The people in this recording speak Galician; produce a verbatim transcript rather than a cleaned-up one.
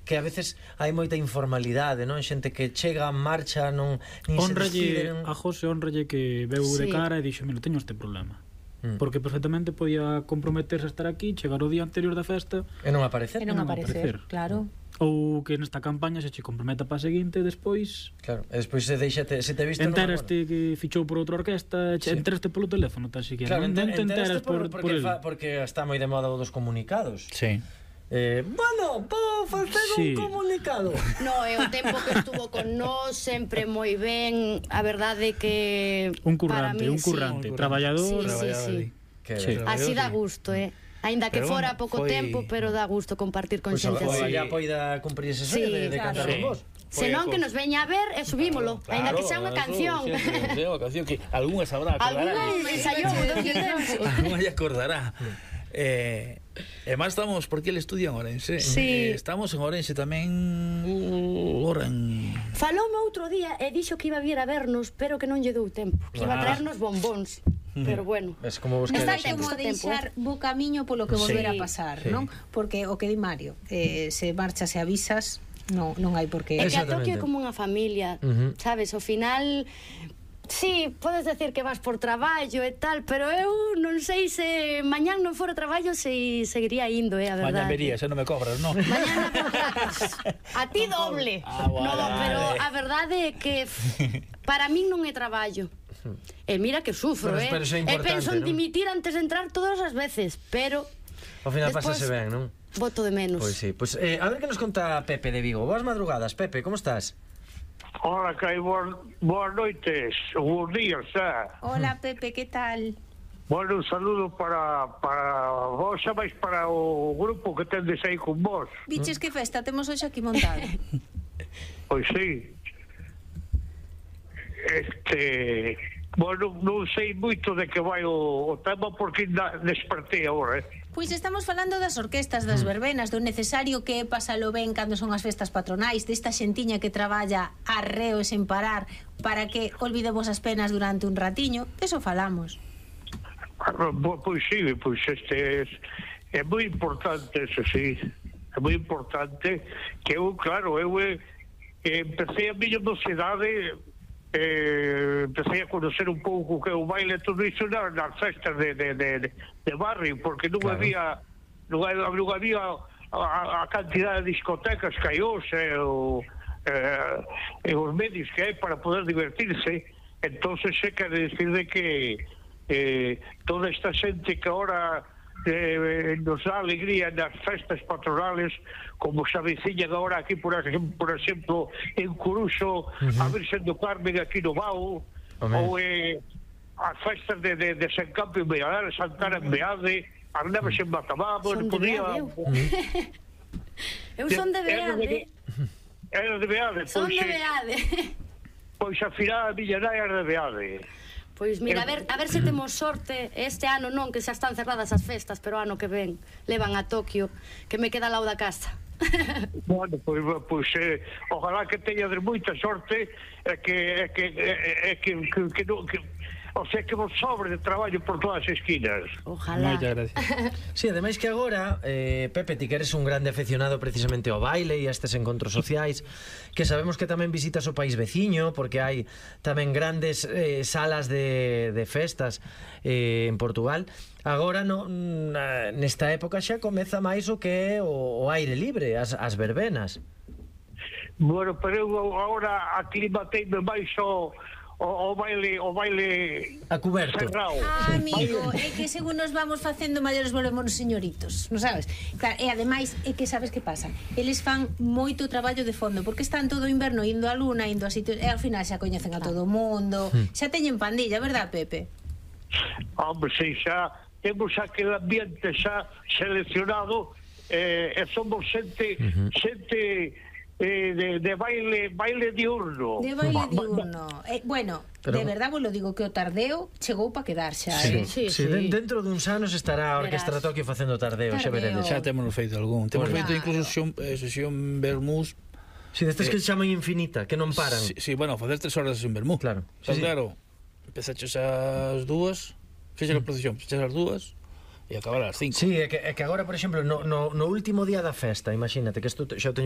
que a veces hai moita informalidade, non? Xente que chega, marcha, non nin se despide. Honralle a José, honralle que veu de cara e dixo, mira, teño este problema. Porque perfectamente podía comprometerse a estar aquí, chegar o día anterior da festa e non aparecer. E non aparecer, claro. Ou que nesta campaña se che comprometa para a seguinte, despois... Claro, e despois se deixate, se te visto... Enteraste que fichou por outra orquesta, sí. Enteraste polo teléfono, tan siquiera. Claro, non, non te enteras por, por, porque, por fa, porque está moi de moda o dos comunicados. Sí. Eh, bueno, vou facer sí. un comunicado. No, é o tempo que estuvo con nós, sempre moi ben. A verdade que... Un currante, mí, un currante, sí. Traballador. Sí, sí, sí. sí. Así dá gusto, eh. Ainda que pero fora pouco foi... tempo, pero dá gusto compartir con pues xente así. Pois ya poida cumprir ese sueño sí, de, de claro. cantar con vos. Senón que nos veña a ver e subímolo, claro, ainda que sea unha canción. Sí, unha canción que algunha sabrá, acordará. Algunha ensayou, algunha lle acordará. Eh, e máis estamos porque ele estudia en Orense. Sí. Eh, estamos en Orense tamén uh, ora en... Faloume outro día e dixo que iba a vir a vernos, pero que non lle dou tempo, que iba a traernos bombóns. Pero bueno, es como buscar está como deixar bo camiño polo que volver sí, a pasar, sí. non? Porque o que di Mario, eh, se marchas e avisas, non non hai por que. É que a Tokio é como unha familia, uh -huh. sabes, ao final sí, podes decir que vas por traballo e tal, pero eu non sei se mañán non fora traballo se seguiría indo, eh, a verdade. Mañán vería, se non me cobras, non? Mañán non cobras. A ti doble. Ah, vale, no, pero vale. a verdade é que para min non é traballo. E mira que sufro, eh? E penso en dimitir antes de entrar todas as veces, pero ao final pásase ben, non? Voto de menos. Pois sí, pois eh, a ver que nos conta Pepe de Vigo. Boas madrugadas, Pepe, como estás? Hola, Kai, boas, boas noites, bons días, eh? Hola, Pepe, que tal? Bueno, un saludo para, para vos, xa máis para o grupo que tendes aí con vos. Biches que festa temos hoxe aquí montado. Pois sí. Este... Bueno, non sei moito de que vai o, o tema porque despertei agora, eh? Pois estamos falando das orquestas, das verbenas, do necesario que é pasalo ben cando son as festas patronais, desta xentiña que traballa arreo e sen parar para que olvidemos as penas durante un ratiño, eso falamos. Pois sí, pois este é, é moi importante, eso sí, é moi importante que eu, claro, eu eh, empecé a miña mocidade. Eh, empecé a conocer un pouco que o baile todo iso nas, nas festas de, de, de, de barrio, porque non claro. había non, non había a, a cantidad de discotecas que hai hoxe o, eh, e os medios que hai para poder divertirse. Entonces se quere decir de que eh, toda esta xente que ahora eh, nos dá alegría nas festas patronales, como se aveciña agora aquí, por exemplo, por exemplo en Coruxo, uh-huh. a Virxen do Carmen aquí no Bao, ou eh, as festas de, de, de San Campo en Beade, Santana en Beade, as neves en Matamá, bueno, podía... Eu son de Beade. Era de Beade. Son de Beade. Pois a final a miña nai era de Beade. Pois mira, a ver, a ver se temos sorte este ano, non, que xa están cerradas as festas, pero ano que ven levan a Tokio, que me queda ao lado da casa. Bueno, pois, pois eh, ojalá que teña de moita sorte e que, é que, é que, que, que, no, que o sea, que vos sobre de traballo por todas as esquinas. Ojalá. Moitas gracias. Sí, ademais que agora, eh, Pepe, ti que eres un grande aficionado precisamente ao baile e a estes encontros sociais, que sabemos que tamén visitas o país veciño, porque hai tamén grandes eh, salas de, de festas eh, en Portugal. Agora, no, nesta época xa comeza máis o que é o, o aire libre, as, as verbenas. Bueno, pero eu agora aclimateime máis o... O, o baile o baile a cuberto. Ah, amigo, é que según nos vamos facendo maiores volvemos señoritos, non sabes? Claro, e ademais é que sabes que pasa? Eles fan moito traballo de fondo porque están todo o inverno indo á luna, indo a sitios e ao final xa coñecen a todo o mundo, xa teñen pandilla, verdad, Pepe? Hombre, sí, xa temos aquele ambiente xa seleccionado eh, e somos xente uh -huh. xente Eh, de, de baile baile diurno. De baile diurno. Eh, bueno, pero, de verdad vos lo digo que o tardeo chegou para quedar xa. Sí, eh? sí, sí, sí. Dentro duns anos estará a Orquestra Tokio facendo tardeo, tardeo. Xa veredes. Xa temos feito algún. Temos feito incluso sesión, eh, sesión vermús. Si, sí, destes eh, que se chaman infinita, que non paran. Si, sí, bueno, facer tres horas de sesión vermú. Claro. Sí, sí. Claro, empezaches as dúas, fixes a procesión, fixes as dúas e acabar ás cinco. Sí, é que, é que agora, por exemplo, no, no, no último día da festa, imagínate que isto xa teño